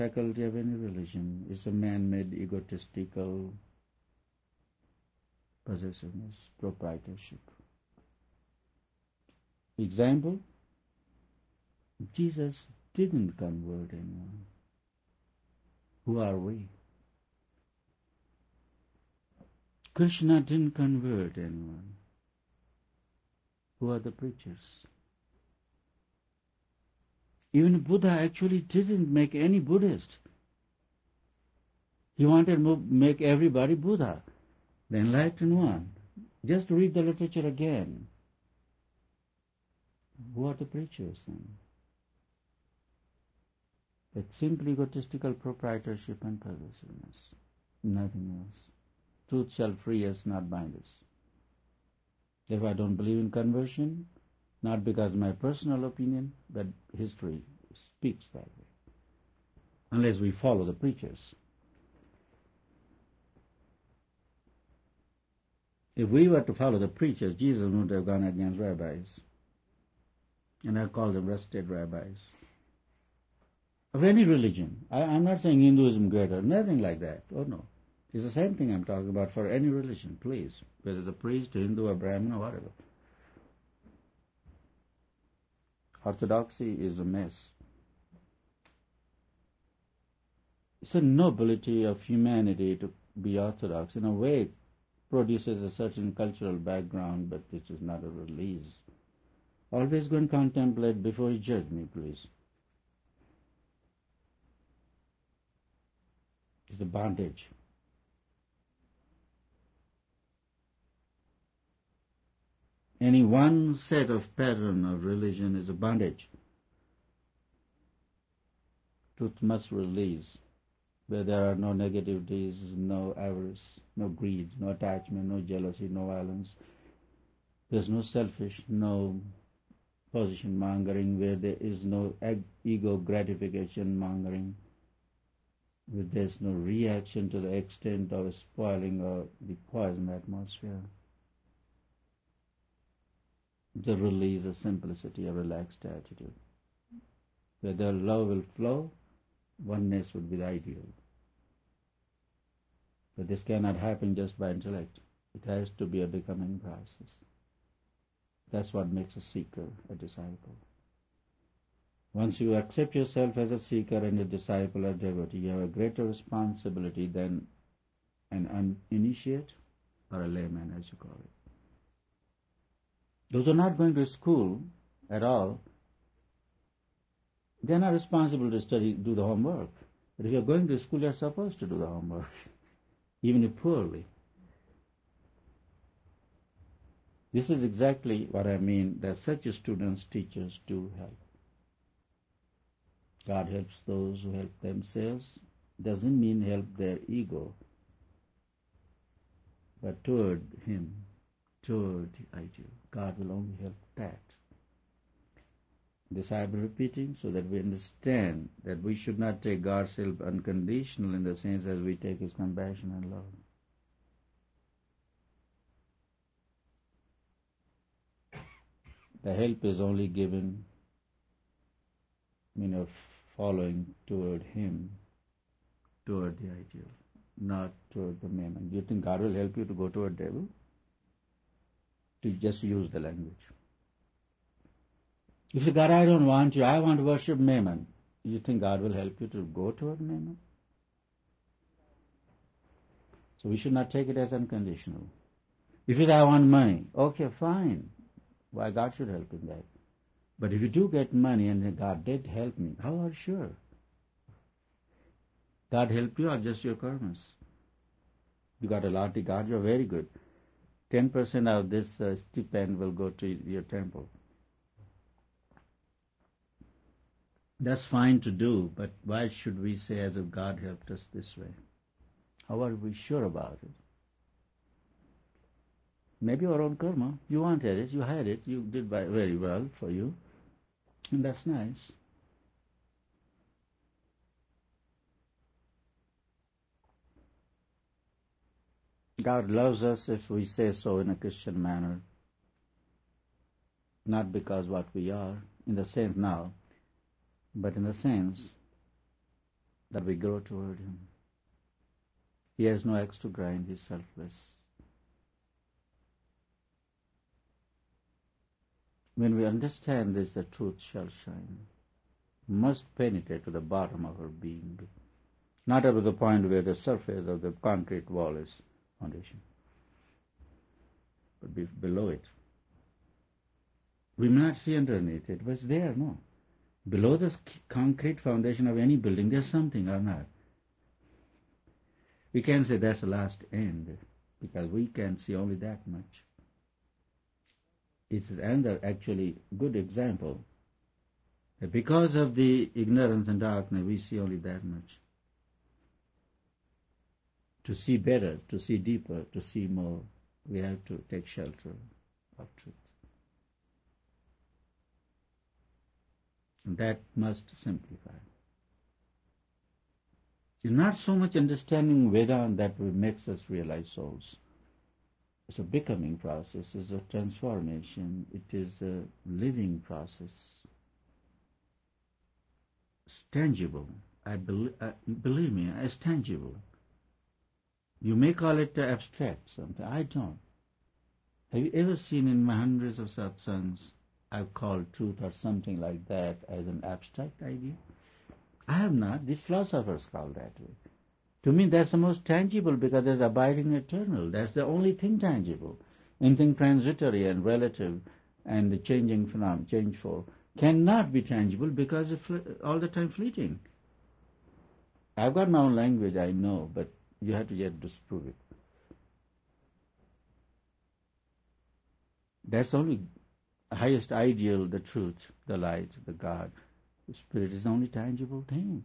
faculty of any religion is a man-made egotistical possessiveness, proprietorship. Example, Jesus didn't convert anyone. Who are we? Krishna didn't convert anyone. Who are the preachers? Even Buddha actually didn't make any Buddhist. He wanted to make everybody Buddha, the enlightened one. Just read the literature again. Who are the preachers then? It's simply egotistical proprietorship and possessiveness. Nothing else. Truth shall free us, not bind us. If I don't believe in conversion, not because of my personal opinion, but history speaks that way. Unless we follow the preachers. If we were to follow the preachers, Jesus would have gone against rabbis. And I call them rusted rabbis. Of any religion. I'm not saying Hinduism greater, nothing like that. Oh no. It's the same thing I'm talking about for any religion, please. Whether it's a priest, a Hindu, a Brahmin, or whatever. Orthodoxy is a mess. It's a nobility of humanity to be orthodox. In a way, it produces a certain cultural background, but it is not a release. Always go and contemplate before you judge me, please. It's a bondage. Any one set of pattern of religion is a bondage. Truth must release, where there are no negative deeds, no avarice, no greed, no attachment, no jealousy, no violence. There's no selfish, no position mongering, where there is no ego gratification mongering, where there's no reaction to the extent of spoiling or the poison atmosphere. The release of simplicity, a relaxed attitude. Where the love will flow, oneness would be the ideal. But this cannot happen just by intellect. It has to be a becoming process. That's what makes a seeker a disciple. Once you accept yourself as a seeker and a disciple or devotee, you have a greater responsibility than an initiate or a layman, as you call it. Those who are not going to school at all, they are not responsible to study, do the homework. But if you are going to school, you are supposed to do the homework, even if poorly. This is exactly what I mean, that such students, teachers do help. God helps those who help themselves. Doesn't mean help their ego, but toward Him, toward the ideal. God will only help that. This I have been repeating so that we understand that we should not take God's help unconditional in the sense as we take His compassion and love. The help is only given, following toward Him, toward the ideal, not toward the mammon. Do you think God will help you to go toward devil? To just use the language. If you say, God, I don't want you, I want to worship mammon, you think God will help you to go toward mammon? So we should not take it as unconditional. If you say, I want money, okay, fine. Why God should help in that? But if you do get money and God did help me, how are you sure? God help you or just your karmas? You got a lottery God, you're very good. 10% of this stipend will go to your temple. That's fine to do, but why should we say as if God helped us this way? How are we sure about it? Maybe your own karma. You wanted it, you had it, you did very well for you. And that's nice. God loves us if we say so in a Christian manner. Not because what we are, in the sense now, but in the sense that we grow toward Him. He has no axe to grind, He's selfless. When we understand this, the truth shall shine. Must penetrate to the bottom of our being. Not up to the point where the surface of the concrete wall is foundation, but below it. We may not see underneath it, but it's there, no. Below the concrete foundation of any building, there's something or not. We can't say that's the last end, because we can see only that much. It's another actually good example. That because of the ignorance and darkness, we see only that much. To see better, to see deeper, to see more, we have to take shelter of truth. And that must simplify. It's not so much understanding Vedanta that makes us realize souls. It's a becoming process, it's a transformation, it is a living process. It's tangible. Believe me, it's tangible. You may call it abstract something. I don't. Have you ever seen in my hundreds of satsangs, I've called truth or something like that as an abstract idea? I have not. These philosophers call that way. To me, that's the most tangible because there's abiding eternal. That's the only thing tangible. Anything transitory and relative and the changing phenomenon, changeful, cannot be tangible because it's all the time fleeting. I've got my own language, I know, but you have to yet disprove it. That's only highest ideal, the truth, the light, the God. The Spirit is the only tangible thing.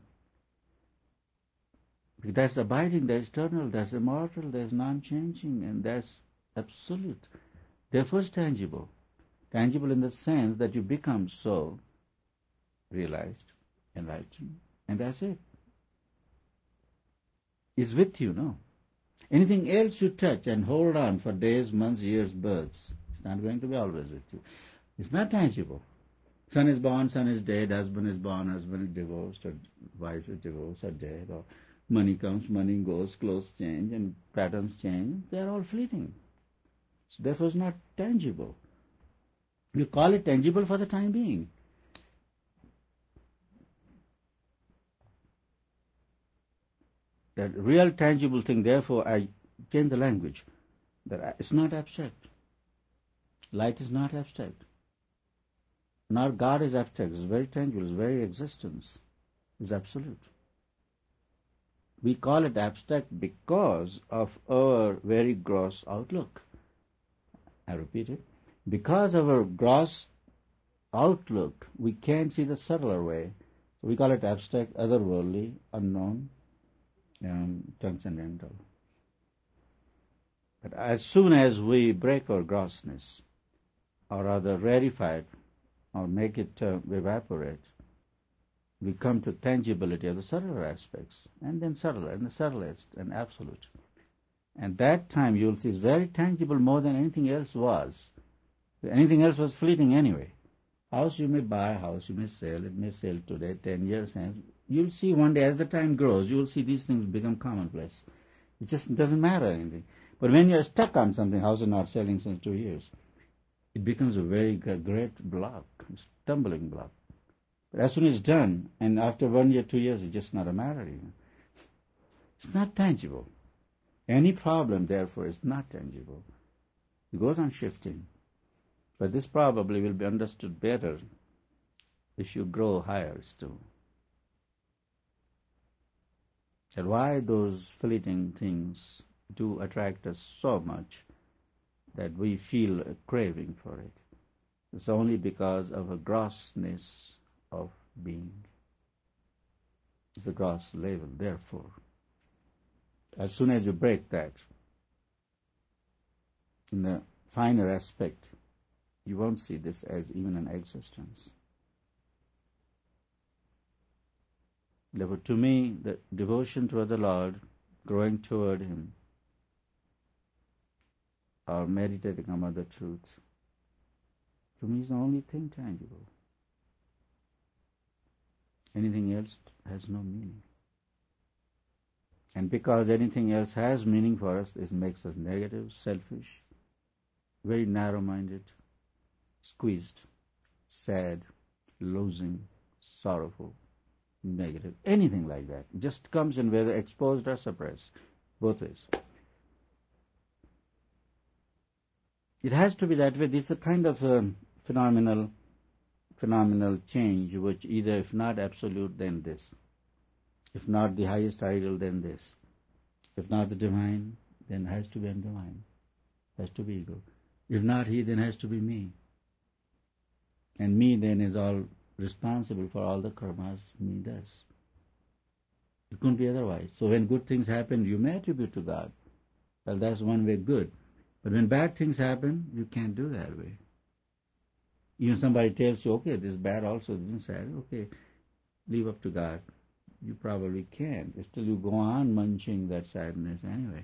That's abiding, that's eternal, that's immortal, that's non-changing, and that's absolute. Therefore it's tangible. Tangible in the sense that you become so realized, enlightened, and that's it. It's with you, no? Anything else you touch and hold on for days, months, years, births, it's not going to be always with you. It's not tangible. Son is born, son is dead, husband is born, husband is divorced, or wife is divorced or dead, or money comes, money goes, clothes change, and patterns change. They are all fleeting. So therefore it's not tangible. You call it tangible for the time being. That real tangible thing, therefore I change the language. That it's not abstract. Light is not abstract. Nor God is abstract. It's very tangible. Its very existence is absolute. We call it abstract because of our very gross outlook. I repeat it. Because of our gross outlook, we can't see the subtler way. So we call it abstract, otherworldly, unknown, transcendental. But as soon as we break our grossness, or rather rarefy it, or make it evaporate, we come to tangibility of the subtler aspects, and then subtler, and the subtlest, and absolute. And that time you'll see it's very tangible more than anything else was. Anything else was fleeting anyway. House you may buy, house you may sell, it may sell today, 10 years hence. You'll see one day as the time grows, you'll see these things become commonplace. It just doesn't matter anything. But when you're stuck on something, house is not selling since 2 years, it becomes a very great block, stumbling block. But as soon as it's done, and after 1 year, 2 years, it's just not a matter even. It's not tangible. Any problem, therefore, is not tangible. It goes on shifting. But this probably will be understood better if you grow higher still. And why those fleeting things do attract us so much that we feel a craving for it. It's only because of a grossness of being. It's a gross level, therefore. As soon as you break that, in the finer aspect, you won't see this as even an existence. Therefore, to me, the devotion toward the Lord, growing toward Him, or meditating on other truths, to me is the only thing tangible. Anything else has no meaning. And because anything else has meaning for us, it makes us negative, selfish, very narrow-minded, squeezed, sad, losing, sorrowful, negative, anything like that. It just comes in whether exposed or suppressed, both ways. It has to be that way. This is a kind of phenomenal change, which either, if not absolute, then this. If not the highest ideal, then this. If not the divine, then has to be undivine. Has to be ego. If not he, then has to be me. And me then is all responsible for all the karmas me does. It couldn't be otherwise. So when good things happen, you may attribute to God. Well, that's one way good. But when bad things happen, you can't do that way. Even somebody tells you, okay, this is bad also, this is sad, okay, leave up to God. You probably can't. Still you go on munching that sadness anyway.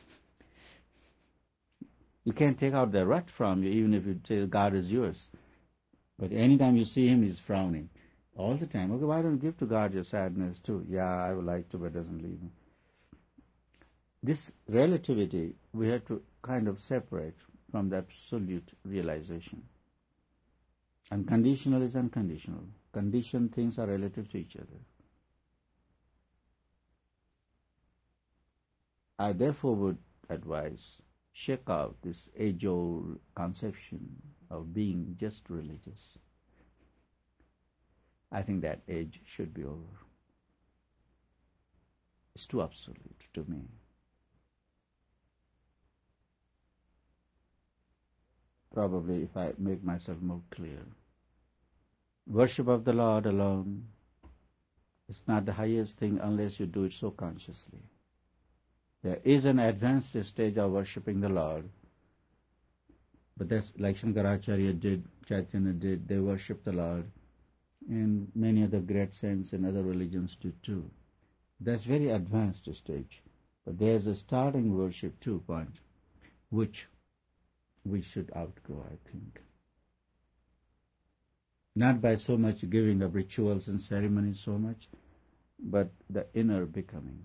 You can't take out the rut from you, even if you say God is yours. But anytime you see him, he's frowning. All the time. Okay, why don't you give to God your sadness too? Yeah, I would like to, but it doesn't leave me. This relativity, we have to kind of separate from the absolute realization. Unconditional is unconditional. Conditioned things are relative to each other. I therefore would advise, shake out this age-old conception of being just religious. I think that age should be over. It's too absolute to me. Probably if I make myself more clear. Worship of the Lord alone is not the highest thing unless you do it so consciously. There is an advanced stage of worshipping the Lord, but that's like Shankaracharya did, Chaitanya did, they worship the Lord, and many other great saints and other religions do too. That's very advanced stage. But there's a starting worship too point, which we should outgrow, I think. Not by so much giving of rituals and ceremonies so much, but the inner becoming.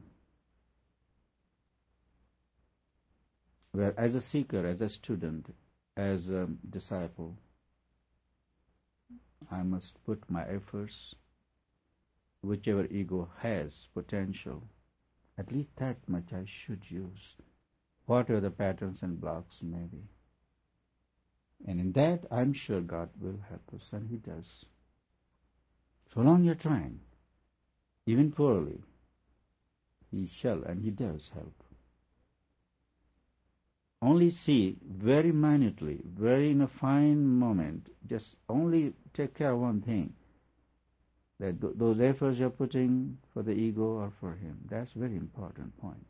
Where as a seeker, as a student, as a disciple, I must put my efforts, whichever ego has potential, at least that much I should use, whatever the patterns and blocks may be. And in that, I'm sure God will help us, and He does. So long you're trying, even poorly, He shall and He does help. Only see very minutely, very in a fine moment, just only take care of one thing, that those efforts you're putting for the ego or for Him, that's a very important point.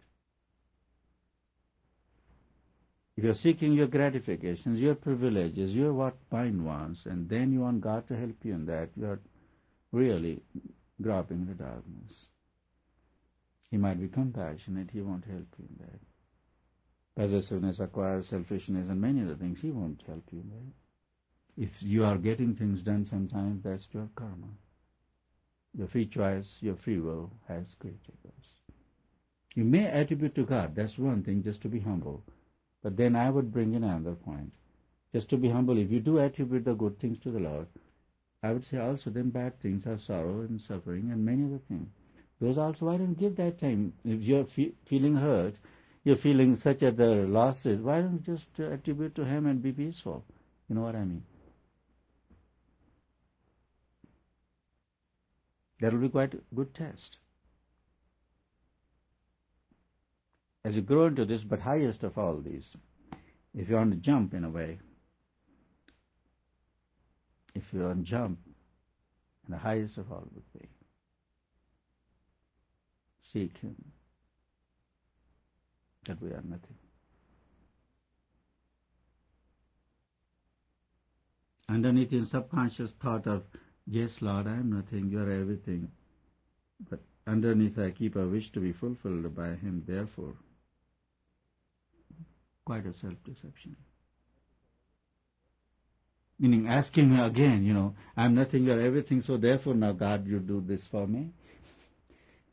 If you're seeking your gratifications, your privileges, your what mind wants, and then you want God to help you in that, you're really groping the darkness. He might be compassionate, He won't help you in that. Possessiveness acquires selfishness and many other things, He won't help you in that. If you are getting things done sometimes, that's your karma. Your free choice, your free will has created those. You may attribute to God, that's one thing, just to be humble. But then I would bring in another point. Just to be humble, if you do attribute the good things to the Lord, I would say also then bad things are sorrow and suffering and many other things. Those also, why don't give that time? If you're feeling hurt, you're feeling such other losses, why don't you just attribute to Him and be peaceful? You know what I mean? That will be quite a good test. As you grow into this, but highest of all these, if you want to jump in a way, if you want to jump, the highest of all would be seek Him, that we are nothing. Underneath your subconscious thought of, yes, Lord, I am nothing, you are everything, but underneath I keep a wish to be fulfilled by Him, therefore, quite a self-deception. Meaning asking me again, I'm nothing, you are everything, so therefore now God, you do this for me.